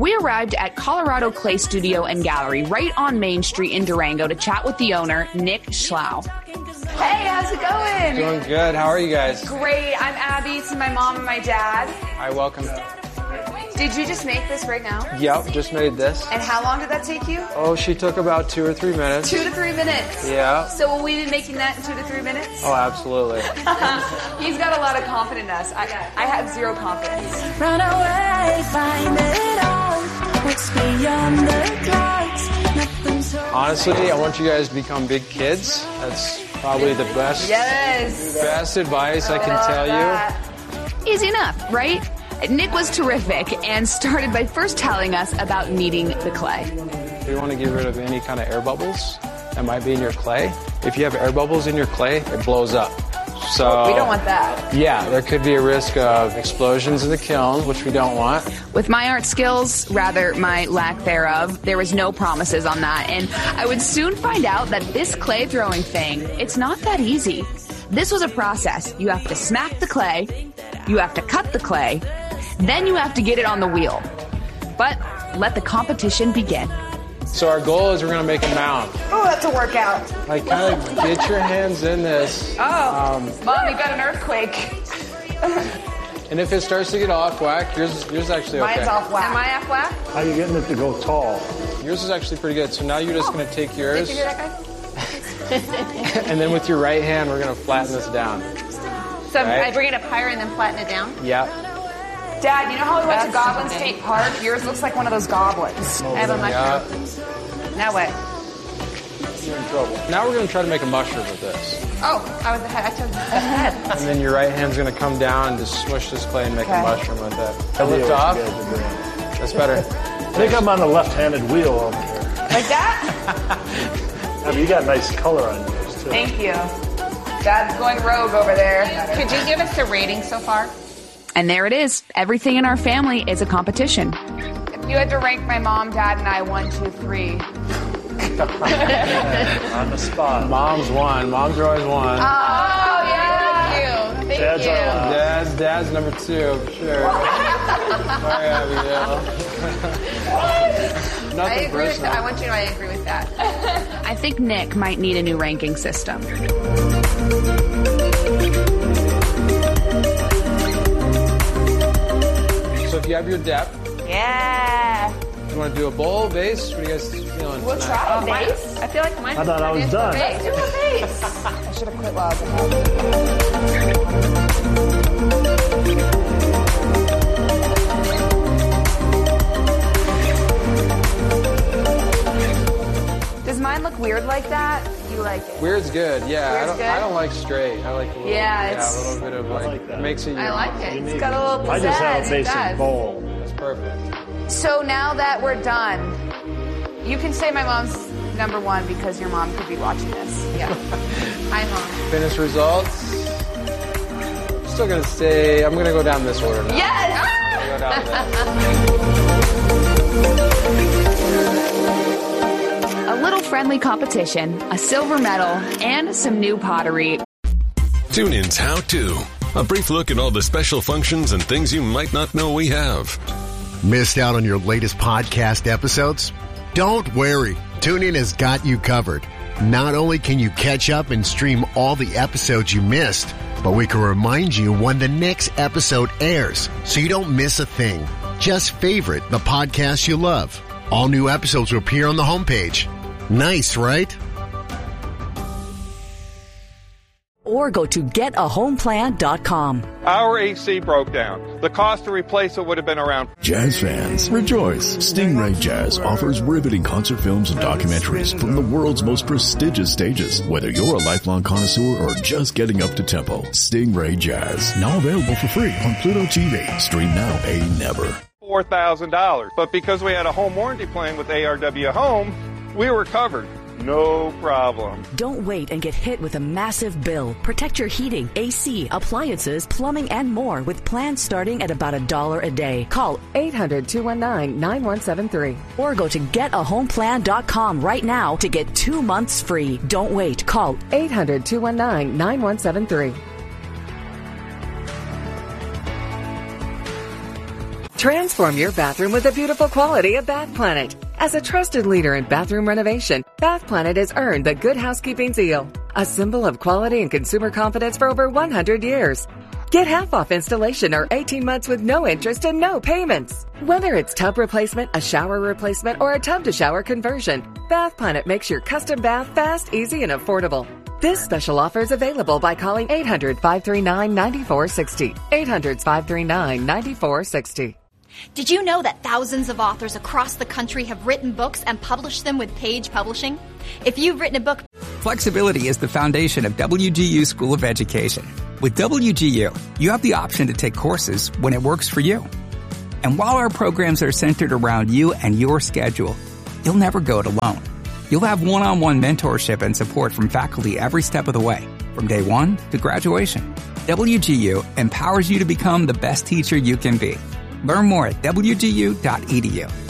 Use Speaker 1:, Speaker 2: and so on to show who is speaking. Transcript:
Speaker 1: We arrived at Colorado Clay Studio and Gallery right on Main Street in Durango to chat with the owner, Nick Schlau. Hey, how's it going?
Speaker 2: Doing good. How are you guys?
Speaker 1: Great. I'm Abby. This is my mom and my dad.
Speaker 2: Hi, welcome.
Speaker 1: Did you just make this right now?
Speaker 2: Yep, just made this.
Speaker 1: And how long did that take you?
Speaker 2: Oh, she took about 2 or 3 minutes.
Speaker 1: 2 to 3 minutes?
Speaker 2: Yeah.
Speaker 1: So will we be making that in 2 to 3 minutes?
Speaker 2: Oh, absolutely.
Speaker 1: He's got a lot of confidence in us. I have zero confidence.
Speaker 3: Run away, find it all. What's beyond the clouds? Nothing's so
Speaker 2: Honestly, I want you guys to become big kids. That's probably the best, best advice I can tell you.
Speaker 1: Easy enough, right? Nick was terrific and started by first telling us about kneading the clay.
Speaker 2: You want to get rid of any kind of air bubbles that might be in your clay. If you have air bubbles in your clay, it blows up. So
Speaker 1: we don't want that.
Speaker 2: Yeah, there could be a risk of explosions in the kiln, which we don't want.
Speaker 1: With my art skills, rather my lack thereof, there was no promises on that. And I would soon find out that this clay throwing thing, it's not that easy. This was a process. You have to smack the clay, you have to cut the clay, then you have to get it on the wheel. But let the competition begin.
Speaker 2: So our goal is we're going to make a mound.
Speaker 1: Oh, that's a workout.
Speaker 2: Like, kind of get your hands in this.
Speaker 1: Oh, Mom, you got an earthquake.
Speaker 2: And if it starts to get off whack, yours is actually okay.
Speaker 1: Mine's off whack. Am I off whack?
Speaker 4: How are you getting it to go tall?
Speaker 2: Yours is actually pretty good. So now you're just going to take yours.
Speaker 1: Did you hear that, guys?
Speaker 2: And then with your right hand, we're going to flatten this down.
Speaker 5: So
Speaker 2: Right.
Speaker 5: I bring it up higher and then flatten it down?
Speaker 2: Yeah.
Speaker 1: Dad, you know how we went to Goblin State Park? Yours looks like one of those goblins.
Speaker 5: I have a mushroom. Now what?
Speaker 2: You're in trouble. Now we're going to try to make a mushroom with this.
Speaker 5: Oh, I took the head.
Speaker 2: And then your right hand's going to come down and just smush this clay and make a mushroom with it. I lift off. That's better.
Speaker 4: I think I'm on the left-handed wheel over here.
Speaker 1: Like that?
Speaker 4: I mean, you got nice color on yours, too.
Speaker 1: Thank you. Dad's going rogue over there.
Speaker 5: Could you give us a rating so far?
Speaker 1: And there it is. Everything in our family is a competition. If you had to rank my mom, Dad, and I 1, 2, 3.
Speaker 4: On the spot.
Speaker 2: Mom's one. Mom's always one.
Speaker 1: Oh, yeah.
Speaker 5: Thank
Speaker 4: Dad's
Speaker 5: you.
Speaker 2: Dad's number 2, for sure. Sorry, Abigail.
Speaker 5: I agree with that. I want you to know I agree with that.
Speaker 1: I think Nick might need a new ranking system.
Speaker 2: So if you have your depth,
Speaker 1: Yeah.
Speaker 2: you want to do a bowl, base? What are you guys feeling
Speaker 1: We'll
Speaker 2: tonight?
Speaker 1: try a base.
Speaker 5: I feel like mine.
Speaker 4: I thought I was done.
Speaker 1: Let's do a base. I should have quit while I was ahead. Does mine look weird like that? Do you like it?
Speaker 2: Weird's good, yeah.
Speaker 1: Weird's good?
Speaker 2: I don't like straight. I like a little,
Speaker 1: Yeah,
Speaker 2: a little bit of
Speaker 4: like that.
Speaker 2: makes it
Speaker 5: I
Speaker 2: unique.
Speaker 5: like it.
Speaker 1: It's got a little pizzazz.
Speaker 4: I just have a
Speaker 1: It
Speaker 4: basic
Speaker 1: does.
Speaker 4: bowl.
Speaker 2: That's perfect.
Speaker 1: So now that we're done, you can say my mom's number 1 because your mom could be watching this.
Speaker 5: Yeah. Hi, Mom.
Speaker 2: Finished results. Still gonna say I'm gonna go down this order now.
Speaker 1: Yes!
Speaker 2: Go down
Speaker 1: A little friendly competition, a silver medal, and some new pottery.
Speaker 6: TuneIn's How To. A brief look at all the special functions and things you might not know we have.
Speaker 7: Missed out on your latest podcast episodes? Don't worry. TuneIn has got you covered. Not only can you catch up and stream all the episodes you missed, but we can remind you when the next episode airs so you don't miss a thing. Just favorite the podcast you love. All new episodes will appear on the homepage. Nice, right?
Speaker 8: Or go to getahomeplan.com.
Speaker 9: Our AC broke down. The cost to replace it would have been around.
Speaker 10: Jazz fans, rejoice! Stingray Jazz offers riveting concert films and documentaries from the world's most prestigious stages. Whether you're a lifelong connoisseur or just getting up to tempo, Stingray Jazz, now available for free on Pluto TV. Stream now, pay never.
Speaker 9: $4,000. But because we had a home warranty plan with ARW Home, we were covered. No problem.
Speaker 8: Don't wait and get hit with a massive bill. Protect your heating, AC, appliances, plumbing, and more with plans starting at about $1 a day. Call 800-219-9173 or go to getahomeplan.com right now to get 2 months free. Don't wait. Call 800-219-9173.
Speaker 11: Transform your bathroom with the beautiful quality of Bath Planet. As a trusted leader in bathroom renovation, Bath Planet has earned the Good Housekeeping seal, a symbol of quality and consumer confidence for over 100 years. Get half off installation or 18 months with no interest and no payments. Whether it's tub replacement, a shower replacement, or a tub-to-shower conversion, Bath Planet makes your custom bath fast, easy, and affordable. This special offer is available by calling 800-539-9460. 800-539-9460.
Speaker 12: Did you know that thousands of authors across the country have written books and published them with Page Publishing? If you've written a book...
Speaker 13: Flexibility is the foundation of WGU School of Education. With WGU, you have the option to take courses when it works for you. And while our programs are centered around you and your schedule, you'll never go it alone. You'll have one-on-one mentorship and support from faculty every step of the way, from day one to graduation. WGU empowers you to become the best teacher you can be. Learn more at wgu.edu.